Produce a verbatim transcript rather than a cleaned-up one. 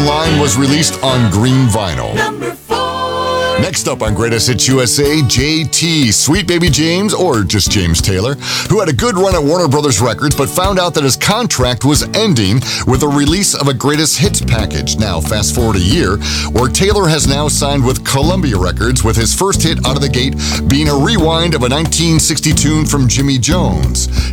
Line was released on green vinyl. Number four. Next up on Greatest Hits U S A, J T, Sweet Baby James, or just James Taylor, who had a good run at Warner Brothers Records but found out that his contract was ending with the release of a Greatest Hits package. Now, fast forward a year, where Taylor has now signed with Columbia Records, with his first hit out of the gate being a rewind of a nineteen sixty tune from Jimmy Jones.